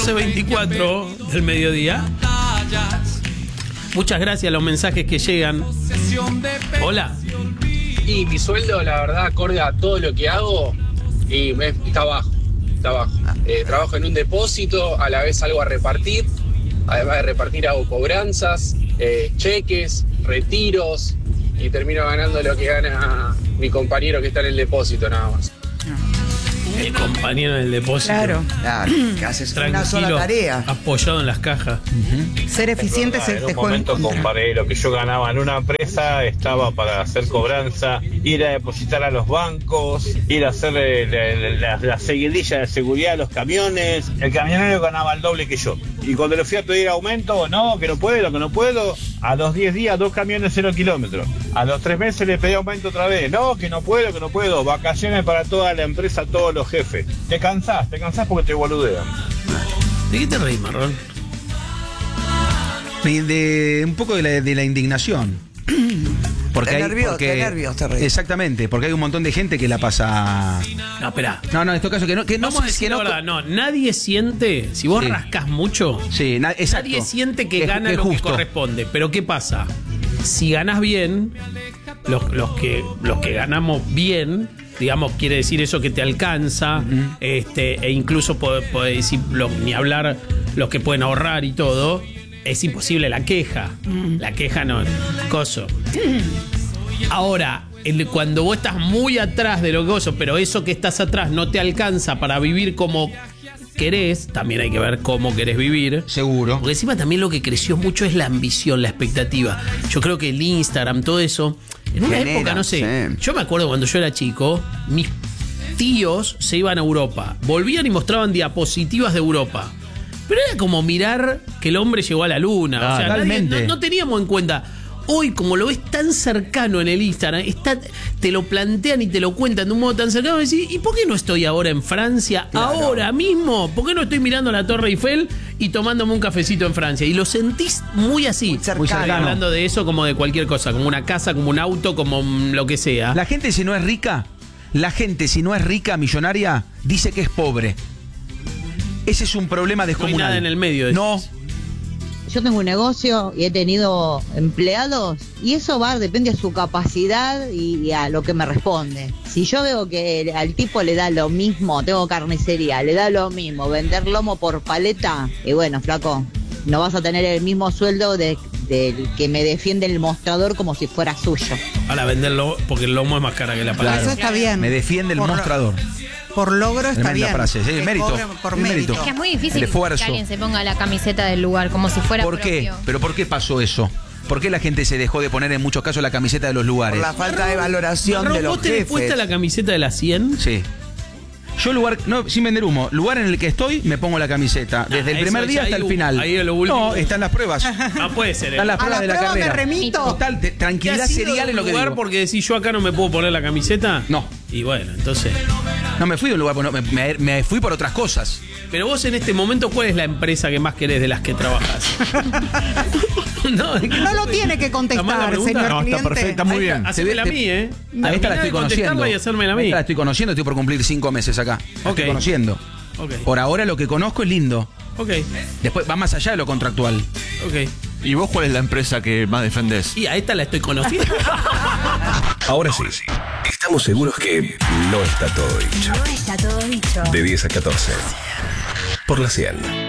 12:24 del mediodía. Muchas gracias a los mensajes que llegan. Hola. Y mi sueldo, la verdad, acorde a todo lo que hago, y está bajo. Trabajo en un depósito, a la vez salgo a repartir. Además de repartir, hago cobranzas, cheques, retiros, y termino ganando lo que gana mi compañero que está en el depósito, nada más. El compañero del depósito. Claro, que haces Tranquilo, una sola tarea. apoyado en las cajas. ser eficiente se te En un juega en momento contra. comparé lo que yo ganaba en una empresa, estaba para hacer cobranza, ir a depositar a los bancos, ir a hacer la seguidilla de seguridad de los camiones. El camionero ganaba el doble que yo. Y cuando le fui a pedir aumento, no, que no puedo, a los 10 días, 2 camiones 0 kilómetros. A los 3 meses le pedí aumento otra vez, no, que no puedo, vacaciones para toda la empresa, todos los jefes. Te cansás porque te boludean. ¿De qué te reís, Marrón? Un poco de la indignación. De nervios te reís. Exactamente, porque hay un montón de gente que la pasa. No, espera. No, en este caso que no Vamos a decir la verdad, no, nadie siente, si vos Sí. rascás mucho, Sí, exacto. nadie siente que gana es lo que justo. corresponde. Pero ¿qué pasa? Si ganás bien, los que ganamos bien, digamos, quiere decir eso que te alcanza, e incluso podés decir, ni hablar los que pueden ahorrar y todo, es imposible la queja. La queja no, coso. Ahora, cuando vos estás muy atrás de lo que gozo, pero eso que estás atrás no te alcanza para vivir como querés, también hay que ver cómo querés vivir. Seguro. Porque encima también lo que creció mucho es la ambición, la expectativa. Yo creo que el Instagram, todo eso, en una Genera, época, no sé, sí. yo me acuerdo cuando yo era chico, mis tíos se iban a Europa, volvían y mostraban diapositivas de Europa. Pero era como mirar que el hombre llegó a la luna. O sea, Totalmente. no teníamos en cuenta. Hoy, como lo ves tan cercano en el Instagram, te lo plantean y te lo cuentan de un modo tan cercano, decís, ¿y por qué no estoy ahora en Francia, ahora mismo? ¿Por qué no estoy mirando la Torre Eiffel y tomándome un cafecito en Francia? Y lo sentís muy así. Muy cercano. Hablando de eso como de cualquier cosa, como una casa, como un auto, como lo que sea. La gente si no es rica, millonaria, dice que es pobre. Ese es un problema No hay descomunal. nada en el medio. No. Yo tengo un negocio y he tenido empleados y eso depende de su capacidad y a lo que me responde. Si yo veo que al tipo le da lo mismo, tengo carnicería, le da lo mismo vender lomo por paleta, y bueno, flaco, no vas a tener el mismo sueldo del que me defiende el mostrador como si fuera suyo. Para venderlo, porque el lomo es más cara que la paleta. Eso está bien. Me defiende el mostrador. Por logro está Tremenda bien. frase, sí, el Que mérito, cobre por el mérito. mérito. Que es muy difícil El que esfuerzo. alguien se ponga la camiseta del lugar como si fuera ¿Por qué? propio. ¿Pero por qué pasó eso? ¿Por qué la gente se dejó de poner en muchos casos la camiseta de los Por lugares? la falta de valoración Marrón, de los ¿vos tenés jefes. puesta la camiseta de la 100? Sí. Yo no, sin vender humo, lugar en el que estoy, me pongo la camiseta. Desde el eso primer ya día hasta ahí el final. ahí es lo último. No, están las pruebas. No puede ser. Están las A pruebas la de la prueba me carrera. remito. Total, tranquilidad serial en lo que lugar digo. porque decís yo acá no me puedo poner la camiseta? No. Y bueno, entonces. No me fui de un lugar, no, me fui por otras cosas. Pero vos en este momento, ¿cuál es la empresa que más querés de las que trabajas? No lo tiene que ¿Está mal la contestar, pregunta? señor No, cliente. está perfecta, muy bien. Hacémela a mí, ¿eh? A esta la estoy conociendo. Y hacérmela a A mí. esta la estoy conociendo, estoy por cumplir 5 meses acá. La Ok. estoy conociendo. Ok, Por ahora lo que conozco es lindo. ok, Después va más allá de lo contractual. ok. ¿Y vos cuál es la empresa que más defendés? Y a esta la estoy conociendo. Ahora sí, estamos seguros que no está todo dicho. No está todo dicho. De 10 a 14. Por la 100.